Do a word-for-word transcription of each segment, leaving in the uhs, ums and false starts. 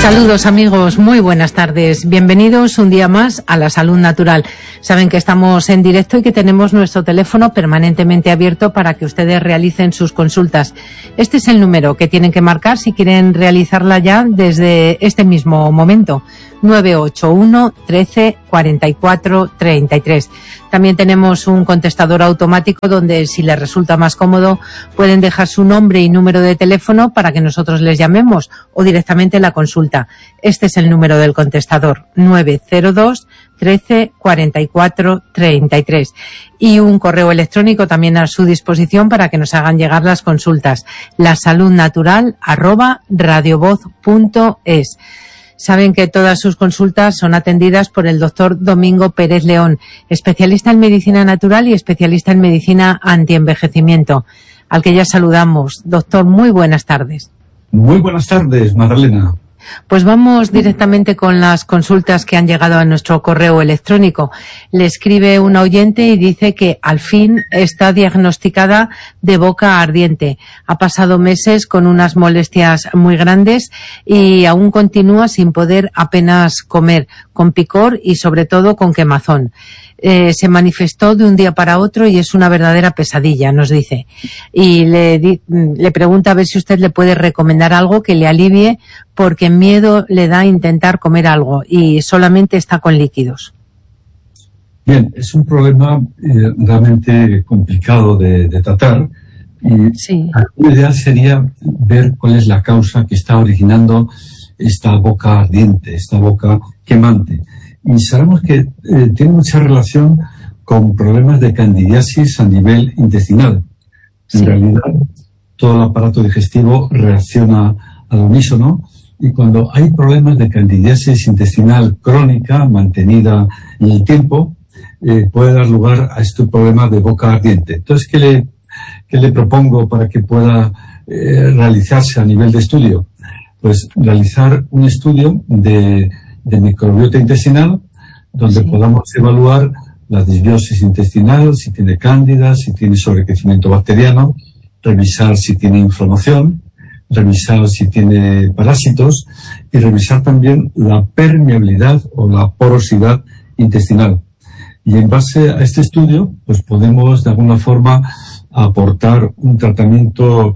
Saludos amigos, muy buenas tardes. Bienvenidos un día más a La Salud Natural. Saben que estamos en directo y que tenemos nuestro teléfono permanentemente abierto para que ustedes realicen sus consultas. Este es el número que tienen que marcar si quieren realizarla ya desde este mismo momento. nueve ocho uno, trece, cuarenta y cuatro, treinta y tres. También tenemos un contestador automático donde, si les resulta más cómodo, pueden dejar su nombre y número de teléfono para que nosotros les llamemos o directamente la consulta. Este es el número del contestador, nueve cero dos, trece, cuarenta y cuatro, treinta y tres. Y un correo electrónico también a su disposición para que nos hagan llegar las consultas, lasaludnatural arroba radiovoz punto es. Saben que todas sus consultas son atendidas por el doctor Domingo Pérez León, especialista en medicina natural y especialista en medicina antienvejecimiento, al que ya saludamos. Doctor, muy buenas tardes. Muy buenas tardes, Magdalena. Pues vamos directamente con las consultas que han llegado a nuestro correo electrónico. Le escribe un oyente y dice que al fin está diagnosticada de boca ardiente. Ha pasado meses con unas molestias muy grandes y aún continúa sin poder apenas comer, con picor y sobre todo con quemazón. Eh, se manifestó de un día para otro y es una verdadera pesadilla, nos dice. Y le, di, le pregunta a ver si usted le puede recomendar algo que le alivie, porque miedo le da intentar comer algo y solamente está con líquidos. Bien, es un problema eh, realmente complicado de, de tratar y sí. Lo ideal sería ver cuál es la causa que está originando esta boca ardiente, esta boca quemante. Y sabemos que eh, tiene mucha relación con problemas de candidiasis a nivel intestinal. En sí. realidad, todo el aparato digestivo reacciona al unísono y cuando hay problemas de candidiasis intestinal crónica, mantenida en el tiempo, eh, puede dar lugar a este problema de boca ardiente. Entonces, ¿qué le, qué le propongo para que pueda eh, realizarse a nivel de estudio? Pues realizar un estudio de de microbiota intestinal, donde sí. podamos evaluar la disbiosis intestinal, si tiene cándida, si tiene sobrecrecimiento bacteriano, revisar si tiene inflamación, revisar si tiene parásitos y revisar también la permeabilidad o la porosidad intestinal. Y en base a este estudio, pues podemos de alguna forma aportar un tratamiento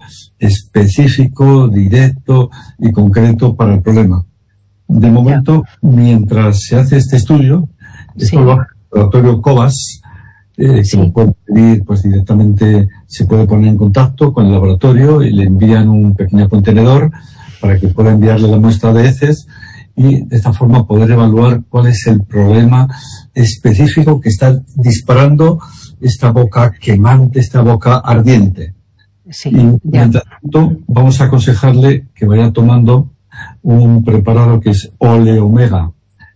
específico, directo y concreto para el problema. De momento, mientras se hace este estudio, sí. esto lo hace el laboratorio Cobas, eh, sí. que lo pueden pedir, pues directamente se puede poner en contacto con el laboratorio y le envían un pequeño contenedor para que pueda enviarle la muestra de heces y de esta forma poder evaluar cuál es el problema específico que está disparando esta boca quemante, esta boca ardiente. Sí, y mientras tanto, vamos a aconsejarle que vaya tomando un preparado que es Ole Omega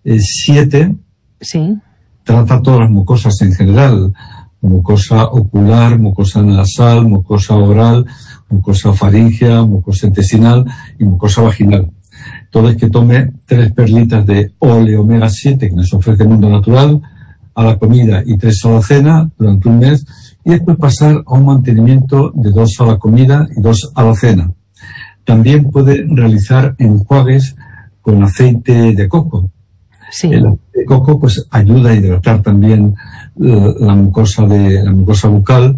siete. Sí. Trata todas las mucosas en general, mucosa ocular, mucosa nasal, mucosa oral, mucosa faríngea, mucosa intestinal y mucosa vaginal. Entonces, que tome tres perlitas de Ole Omega siete que nos ofrece el Mundo Natural a la comida y tres a la cena durante un mes, y después pasar a un mantenimiento de dos a la comida y dos a la cena. También puede realizar enjuagues con aceite de coco. Sí. El aceite de coco pues ayuda a hidratar también la, la mucosa de la mucosa bucal,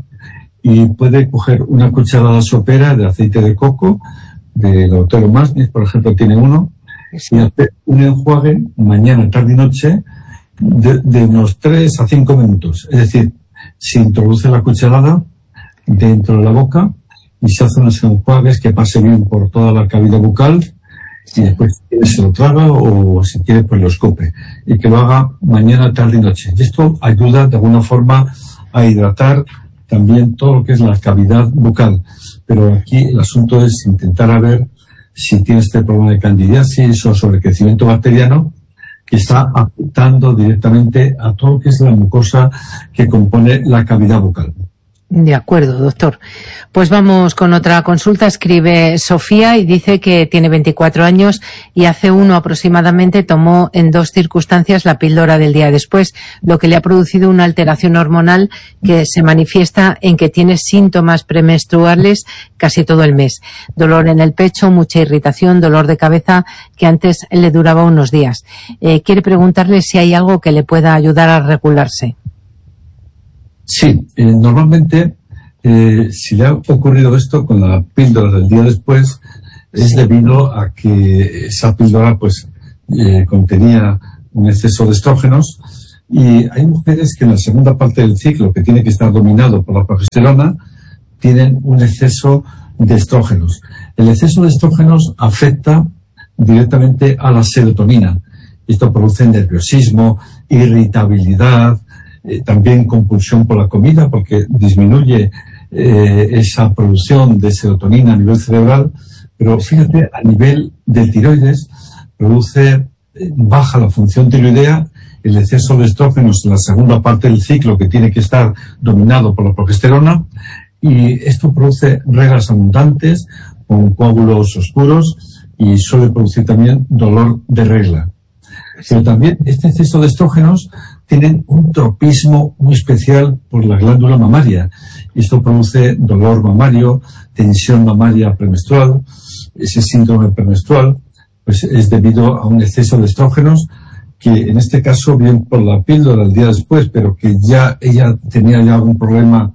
y puede coger una cucharada sopera de aceite de coco de laboratorio Masnis, por ejemplo, tiene uno, sí. y hacer un enjuague mañana, tarde y noche de, de unos tres a cinco minutos. Es decir, se introduce la cucharada dentro de la boca y se hacen unos enjuagues que pase bien por toda la cavidad bucal, sí. y después se lo traga o si quiere pues lo escupe, y que lo haga mañana, tarde y noche. Y esto ayuda de alguna forma a hidratar también todo lo que es la cavidad bucal. Pero aquí el asunto es intentar a ver si tiene este problema de candidiasis o sobrecrecimiento bacteriano que está afectando directamente a todo lo que es la mucosa que compone la cavidad bucal. De acuerdo, doctor. Pues vamos con otra consulta. Escribe Sofía y dice que tiene veinticuatro años y hace uno aproximadamente tomó en dos circunstancias la píldora del día después, lo que le ha producido una alteración hormonal que se manifiesta en que tiene síntomas premenstruales casi todo el mes. Dolor en el pecho, mucha irritación, dolor de cabeza que antes le duraba unos días. Eh, quiere preguntarle si hay algo que le pueda ayudar a regularse. Sí, eh, normalmente eh, si le ha ocurrido esto con la píldora del día después es sí. debido a que esa píldora pues eh, contenía un exceso de estrógenos, y hay mujeres que en la segunda parte del ciclo, que tiene que estar dominado por la progesterona, tienen un exceso de estrógenos. El exceso de estrógenos afecta directamente a la serotonina. Esto produce nerviosismo, irritabilidad, Eh, también compulsión por la comida, porque disminuye eh, esa producción de serotonina a nivel cerebral, pero fíjate, a nivel del tiroides produce, eh, baja la función tiroidea, el exceso de estrógenos en la segunda parte del ciclo, que tiene que estar dominado por la progesterona, y esto produce reglas abundantes con coágulos oscuros y suele producir también dolor de regla. Pero también este exceso de estrógenos tienen un tropismo muy especial por la glándula mamaria. Esto produce dolor mamario, tensión mamaria premenstrual. Ese síndrome premenstrual pues es debido a un exceso de estrógenos que en este caso, bien por la píldora el día después, pero que ya ella tenía ya algún problema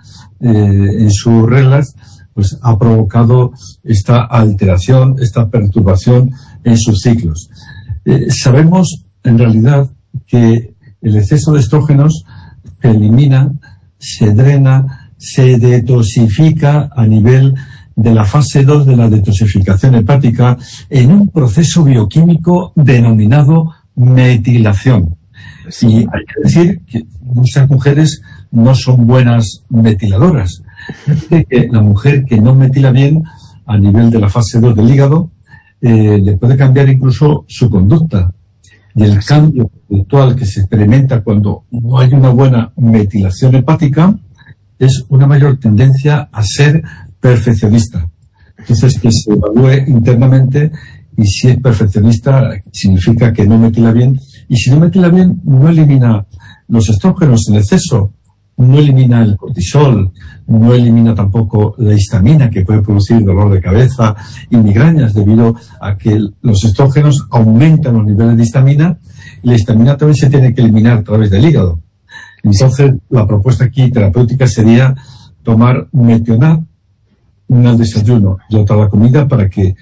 eh, en sus reglas, pues ha provocado esta alteración, esta perturbación en sus ciclos. Eh, sabemos en realidad que el exceso de estrógenos se elimina, se drena, se detoxifica a nivel de la fase dos de la detoxificación hepática en un proceso bioquímico denominado metilación. Sí. Y hay que decir que muchas mujeres no son buenas metiladoras. Que la mujer que no metila bien a nivel de la fase dos del hígado eh, le puede cambiar incluso su conducta. Y el cambio conductual que se experimenta cuando no hay una buena metilación hepática es una mayor tendencia a ser perfeccionista. Entonces, que se evalúe internamente, y si es perfeccionista significa que no metila bien, y si no metila bien no elimina los estrógenos en exceso, no elimina el cortisol, no elimina tampoco la histamina, que puede producir dolor de cabeza y migrañas debido a que los estrógenos aumentan los niveles de histamina, y la histamina también se tiene que eliminar a través del hígado. Entonces, la propuesta aquí terapéutica sería tomar metionat, una al desayuno y otra a la comida, para que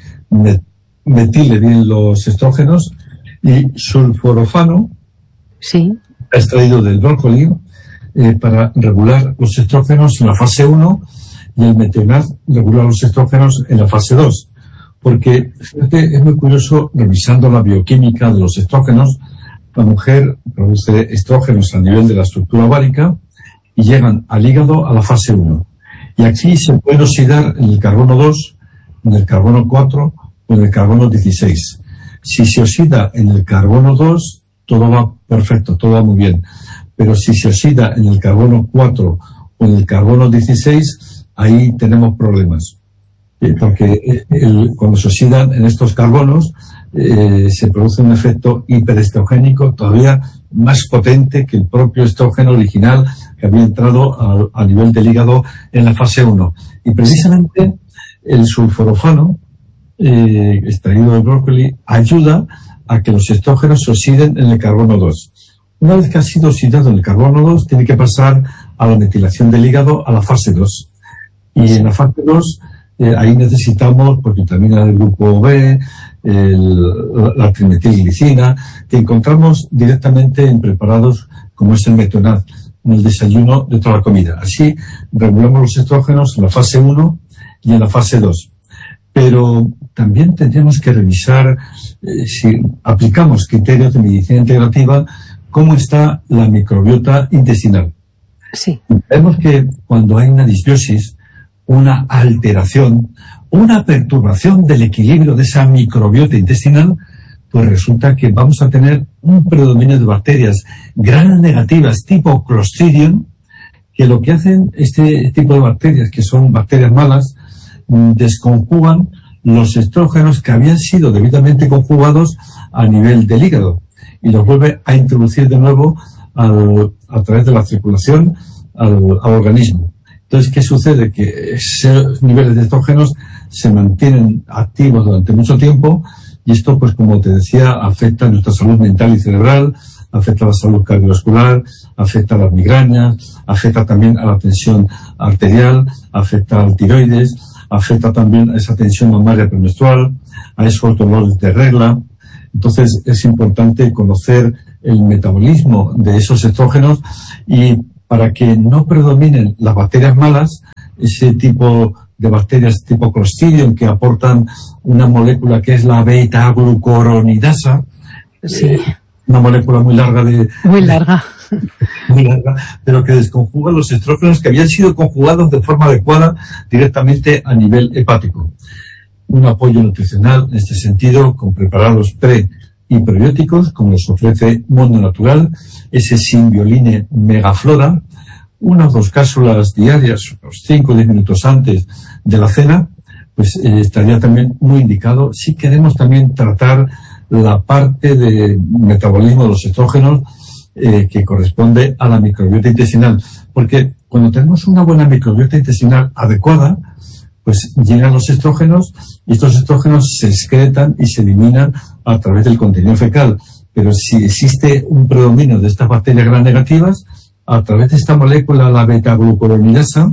metile bien los estrógenos, y sulforafano, sí, extraído del brócoli, eh, para regular los estrógenos en la fase uno, y el metionat regular los estrógenos en la fase dos. Porque, fíjate, es muy curioso, revisando la bioquímica de los estrógenos, la mujer produce estrógenos a nivel de la estructura ovárica y llegan al hígado a la fase uno. Y aquí se puede oxidar en el carbono dos, en el carbono cuatro o en el carbono dieciséis. Si se oxida en el carbono dos, todo va perfecto, todo va muy bien. Pero si se oxida en el carbono cuatro o en el carbono dieciséis, ahí tenemos problemas. Eh, porque el, cuando se oxidan en estos carbonos, eh, se produce un efecto hiperestrogénico todavía más potente que el propio estrógeno original que había entrado a, a nivel del hígado en la fase uno. Y precisamente el sulforafano, eh, extraído del brócoli, ayuda a que los estrógenos se oxiden en el carbono dos. Una vez que ha sido oxidado en el carbono dos, tiene que pasar a la metilación del hígado a la fase dos. Y en la fase dos, eh, ahí necesitamos pues, vitamina del grupo B, el, la trimetilglicina, que encontramos directamente en preparados como es el metionat, en el desayuno de toda la comida. Así regulamos los estrógenos en la fase uno y en la fase dos. Pero también tendríamos que revisar, eh, si aplicamos criterios de medicina integrativa, cómo está la microbiota intestinal. Sí. Vemos que cuando hay una disbiosis, una alteración, una perturbación del equilibrio de esa microbiota intestinal, pues resulta que vamos a tener un predominio de bacterias gram negativas tipo Clostridium, que lo que hacen este tipo de bacterias, que son bacterias malas, desconjugan los estrógenos que habían sido debidamente conjugados a nivel del hígado y los vuelve a introducir de nuevo al, a través de la circulación al, al organismo. Entonces, ¿qué sucede? Que esos niveles de estrógenos se mantienen activos durante mucho tiempo y esto, pues como te decía, afecta a nuestra salud mental y cerebral, afecta a la salud cardiovascular, afecta a las migrañas, afecta también a la tensión arterial, afecta al tiroides, afecta también a esa tensión mamaria premenstrual, a esos dolores de regla. Entonces es importante conocer el metabolismo de esos estrógenos y para que no predominen las bacterias malas, ese tipo de bacterias tipo Clostridium que aportan una molécula que es la beta-glucuronidasa, sí. eh, una molécula muy larga de... Muy larga. muy larga, pero que desconjuga los estrógenos que habían sido conjugados de forma adecuada directamente a nivel hepático. Un apoyo nutricional en este sentido con preparados pre y probióticos, como nos ofrece Mundo Natural, ese Symbioline Megaflora, unas dos cápsulas diarias, unos cinco o diez minutos antes de la cena, pues eh, estaría también muy indicado si queremos también tratar la parte de metabolismo de los estrógenos eh, que corresponde a la microbiota intestinal. Porque cuando tenemos una buena microbiota intestinal adecuada, pues llegan los estrógenos y estos estrógenos se excretan y se eliminan a través del contenido fecal. Pero si existe un predominio de estas bacterias gram negativas, a través de esta molécula, la beta-glucuronidasa,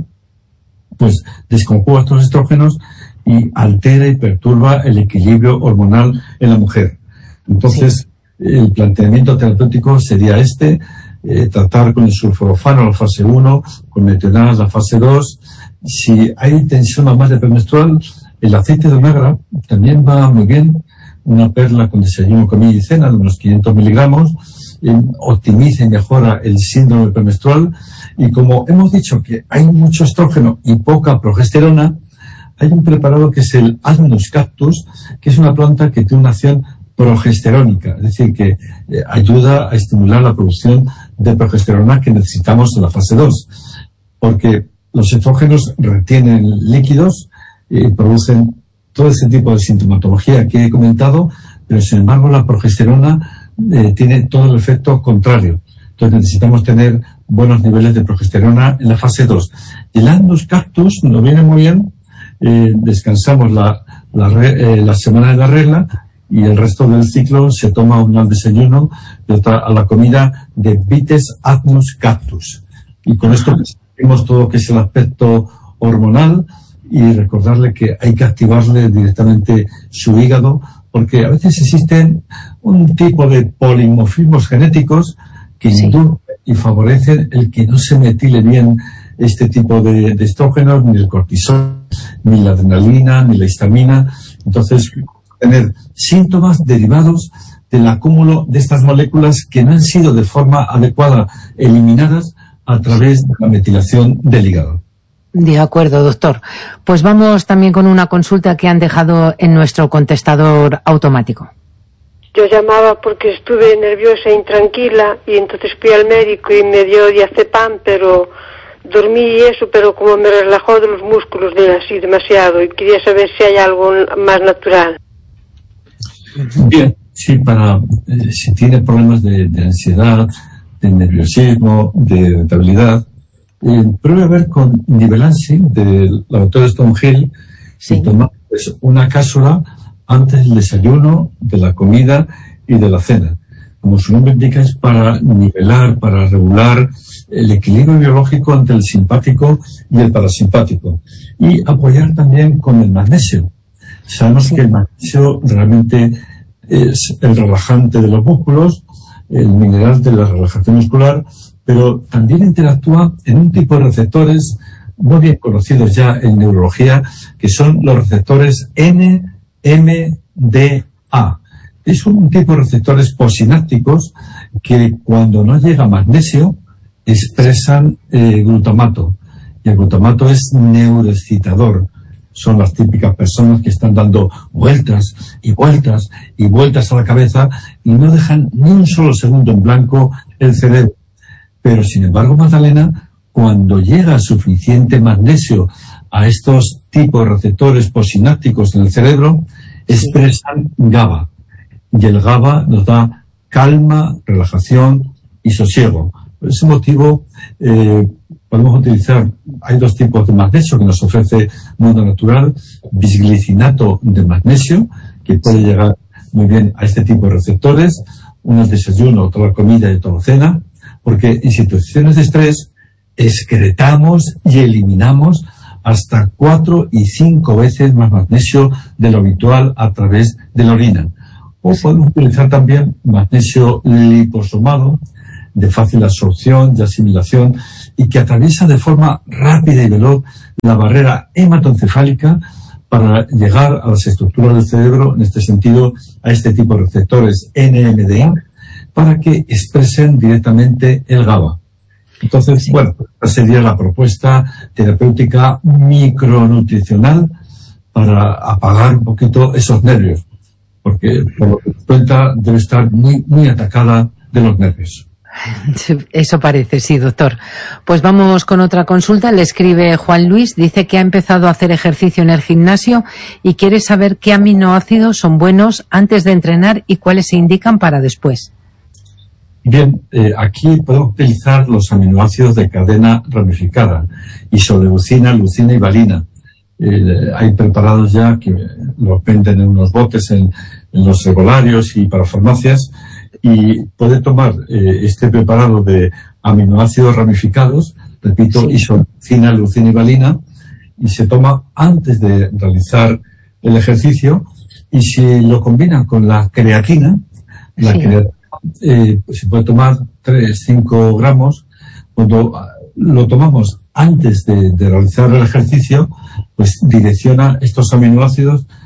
pues desconjuga estos estrógenos y altera y perturba el equilibrio hormonal en la mujer. Entonces, sí. El planteamiento terapéutico sería este, eh, tratar con el sulforafano la fase uno, con metionas la fase dos. Si hay tensión mamaria premenstrual, el aceite de omegra también va muy bien. Una perla con desayuno, comida y cena de unos quinientos miligramos, eh, optimiza y mejora el síndrome premenstrual. Y como hemos dicho que hay mucho estrógeno y poca progesterona, hay un preparado que es el Agnus cactus, que es una planta que tiene una acción progesterónica, es decir, que eh, ayuda a estimular la producción de progesterona que necesitamos en la fase dos, porque los estrógenos retienen líquidos y producen todo ese tipo de sintomatología que he comentado, pero sin embargo la progesterona eh, tiene todo el efecto contrario. Entonces necesitamos tener buenos niveles de progesterona en la fase dos. El Agnus cactus nos viene muy bien, eh, descansamos la, la, re, eh, la semana de la regla y el resto del ciclo se toma una al desayuno y otra a la comida de Vites Agnus cactus. Y con esto vemos todo lo que es el aspecto hormonal y recordarle que hay que activarle directamente su hígado, porque a veces existen un tipo de polimorfismos genéticos que sí. inducen y favorecen el que no se metile bien este tipo de, de estrógenos, ni el cortisol, ni la adrenalina, ni la histamina. Entonces, tener síntomas derivados del acúmulo de estas moléculas que no han sido de forma adecuada eliminadas a través de la metilación del hígado. De acuerdo, doctor. Pues vamos también con una consulta que han dejado en nuestro contestador automático. Yo llamaba porque estuve nerviosa e intranquila y entonces fui al médico y me dio diazepam, pero dormí y eso, pero como me relajó de los músculos de así demasiado y quería saber si hay algo más natural. Bien, sí, para eh, si tiene problemas de, de ansiedad, de nerviosismo, de irritabilidad, eh, pruebe a ver con Nivelansing del autor Stone Hill, sí. y tomar pues, una cápsula antes del desayuno, de la comida y de la cena. Como su nombre indica, es para nivelar, para regular el equilibrio biológico entre el simpático y el parasimpático. Y apoyar también con el magnesio. Sabemos sí. que el magnesio realmente es el relajante de los músculos, el mineral de la relajación muscular, pero también interactúa en un tipo de receptores muy bien conocidos ya en neurología, que son los receptores N M D A. Es un tipo de receptores posinápticos que cuando no llega magnesio expresan eh, glutamato. Y el glutamato es neuroexcitador. Son las típicas personas que están dando vueltas y vueltas y vueltas a la cabeza y no dejan ni un solo segundo en blanco el cerebro. Pero sin embargo, Magdalena, cuando llega suficiente magnesio a estos tipos de receptores posinápticos en el cerebro, expresan GABA. Y el GABA nos da calma, relajación y sosiego. Por ese motivo, eh, podemos utilizar, hay dos tipos de magnesio que nos ofrece Mundo Natural: bisglicinato de magnesio, que puede llegar muy bien a este tipo de receptores, uno es desayuno, otro la comida y otro la cena, porque en situaciones de estrés excretamos y eliminamos hasta cuatro y cinco veces más magnesio de lo habitual a través de la orina. O podemos utilizar también magnesio liposomado, de fácil absorción y asimilación, y que atraviesa de forma rápida y veloz la barrera hematoencefálica para llegar a las estructuras del cerebro, en este sentido, a este tipo de receptores N M D A, para que expresen directamente el GABA. Entonces, sí. bueno, esa sería la propuesta terapéutica micronutricional para apagar un poquito esos nervios, porque por lo que cuenta debe estar muy, muy atacada de los nervios. Eso parece, sí, doctor. Pues vamos con otra consulta. Le escribe Juan Luis, dice que ha empezado a hacer ejercicio en el gimnasio y quiere saber qué aminoácidos son buenos antes de entrenar y cuáles se indican para después. Bien, eh, aquí podemos utilizar los aminoácidos de cadena ramificada: isoleucina, leucina y valina. Eh, hay preparados ya que los venden en unos botes en, en los herbolarios y para farmacias, y puede tomar eh, este preparado de aminoácidos ramificados, repito, sí. isoleucina, leucina y valina, y se toma antes de realizar el ejercicio, y si lo combinan con la creatina, la sí. creatina eh, pues se puede tomar tres, cinco gramos. Cuando lo tomamos antes de, de realizar el ejercicio, pues direcciona estos aminoácidos